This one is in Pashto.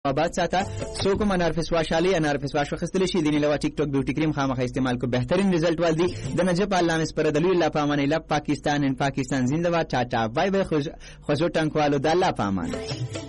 آباد ساته څوک انار فسواش علي انار فسواش خستل شي دیني لوا ټیک ټاک بیوټی کریم خامخ استعمال کو بهترین رزلټ ول دي د نجف علامه پر دلوی الله پامان اله پاکستان ان پاکستان زنده باد ټاټا بای بای خوشو ټنګوالو د الله پامان